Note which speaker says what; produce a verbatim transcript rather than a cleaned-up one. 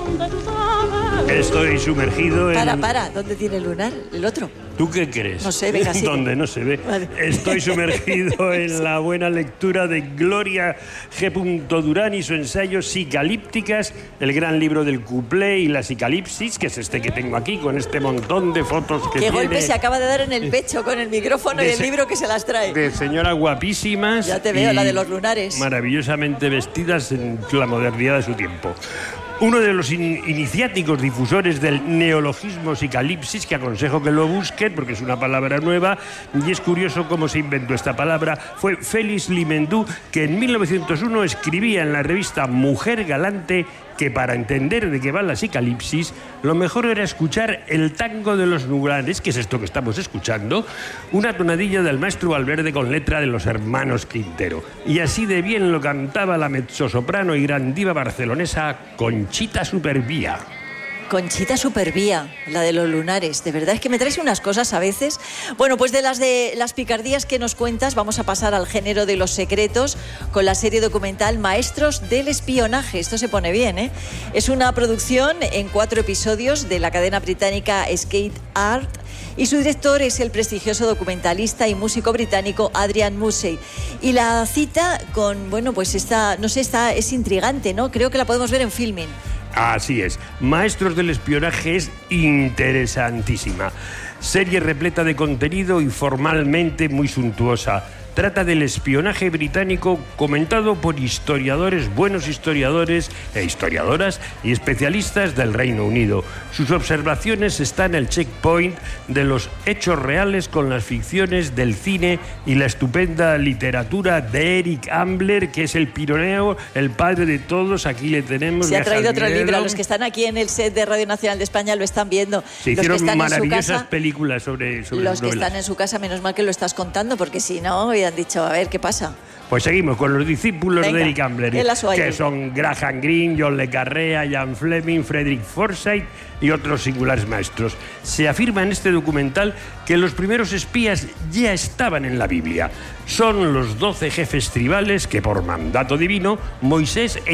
Speaker 1: Estoy sumergido en...
Speaker 2: Para, para, ¿dónde tiene el lunar? ¿El otro?
Speaker 1: ¿Tú qué crees?
Speaker 2: No sé, venga, sigue.
Speaker 1: Donde no se ve.
Speaker 2: Vale.
Speaker 1: Estoy sumergido en la buena lectura de Gloria G. Durán y su ensayo Psicalípticas, el gran libro del cuplé y la psicalipsis, que es este que tengo aquí, con este montón de fotos que
Speaker 2: ¿Qué
Speaker 1: tiene.
Speaker 2: golpe se acaba de dar en el pecho con el micrófono y el
Speaker 1: se...
Speaker 2: libro que se las trae?
Speaker 1: De señoras guapísimas.
Speaker 2: Ya te veo, la de los lunares.
Speaker 1: Maravillosamente vestidas en la modernidad de su tiempo. Uno de los in iniciáticos difusores del neologismo psicalipsis, que aconsejo que lo busquen porque es una palabra nueva y es curioso cómo se inventó esta palabra, fue Félix Limendú, que en mil novecientos uno escribía en la revista Mujer Galante que para entender de qué va la psicalipsis, lo mejor era escuchar el tango de los lunares, que es esto que estamos escuchando, una tonadilla del maestro Valverde con letra de los hermanos Quintero. Y así de bien lo cantaba la mezzosoprano y gran diva barcelonesa Conchita Supervía.
Speaker 2: Conchita Supervía, la de los lunares. De verdad es que me traes unas cosas a veces. Bueno, pues de las de las picardías que nos cuentas, vamos a pasar al género de los secretos con la serie documental Maestros del Espionaje. Esto se pone bien, ¿eh? Es una producción en cuatro episodios de la cadena británica Skate Art y su director es el prestigioso documentalista y músico británico Adrian Mussey. Y la cita con, bueno, pues esta, no sé, esta es intrigante, ¿no? Creo que la podemos ver en Filmin.
Speaker 1: Así es. Maestros del Espionaje es interesantísima. Serie repleta de contenido y formalmente muy suntuosa. Trata del espionaje británico comentado por historiadores, buenos historiadores e historiadoras y especialistas del Reino Unido. Sus observaciones están en el checkpoint de los hechos reales con las ficciones del cine y la estupenda literatura de Eric Ambler, que es el pironeo, el padre de todos. Aquí le tenemos.
Speaker 2: Se ha traído otro libro. Los que están aquí en el set de Radio Nacional de España lo están viendo.
Speaker 1: Se hicieron
Speaker 2: los que están
Speaker 1: maravillosas
Speaker 2: en su casa,
Speaker 1: películas sobre, sobre
Speaker 2: los que
Speaker 1: novelas.
Speaker 2: están en su casa, menos mal que lo estás contando, porque si no, han dicho, a ver, ¿qué pasa?
Speaker 1: Pues seguimos con los discípulos
Speaker 2: Venga,
Speaker 1: de Eric Ambler, que son Graham Greene, John le Carré, Ian Fleming, Frederick Forsyth y otros singulares maestros. Se afirma en este documental que los primeros espías ya estaban en la Biblia. Son los doce jefes tribales que, por mandato divino, Moisés